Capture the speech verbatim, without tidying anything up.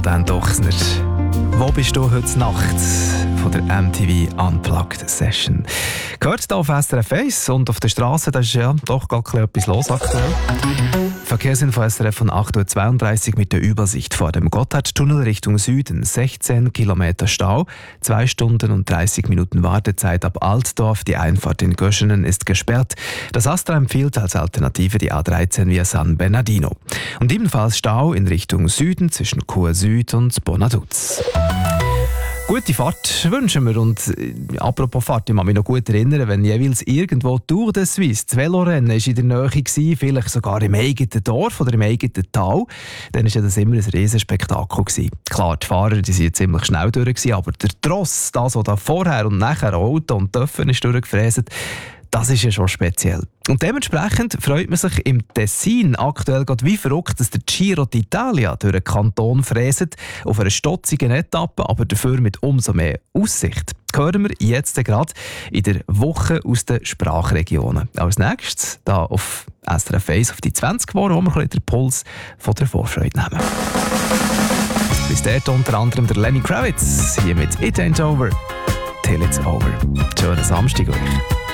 Dan Dochsner. Wo bist du heute Nacht von der M T V Unplugged Session? Gehört hier auf S R F eins und auf der Straße, da ist ja doch gar etwas los aktuell. Verkehrsinfo S R F von acht Uhr zweiunddreißig mit der Übersicht vor dem Gotthardtunnel Richtung Süden. sechzehn Kilometer Stau, zwei Stunden und dreißig Minuten Wartezeit ab Altdorf. Die Einfahrt in Göschenen ist gesperrt. Das Astra empfiehlt als Alternative die A dreizehn via San Bernardino. Und ebenfalls Stau in Richtung Süden zwischen Chur Süd und Bonaduz. Gute Fahrt wünschen wir. Und äh, apropos Fahrt, ich kann mich noch gut erinnern, wenn jeweils irgendwo Tour de Suisse, das Velorennen war in der Nähe gewesen, vielleicht sogar im eigenen Dorf oder im eigenen Tal, dann war ja das immer ein Riesenspektakel gewesen. Klar, die Fahrer die sind ziemlich schnell durch gewesen, aber der Tross, das, was da vorher und nachher Auto und Töpfen ist durchgefräst, das ist ja schon speziell. Und dementsprechend freut man sich im Tessin aktuell gerade wie verrückt, dass der Giro d'Italia durch den Kanton fräset, auf einer stotzigen Etappe, aber dafür mit umso mehr Aussicht. Das hören wir jetzt gerade in der Woche aus den Sprachregionen. Als nächstes hier auf S R F eins auf die zwanzig Wochen, wo wir den Puls von der Vorfreude nehmen. Bis dort unter anderem der Lenny Kravitz, hier mit «It Ain't Over Till It's Over». Schönen Samstag euch.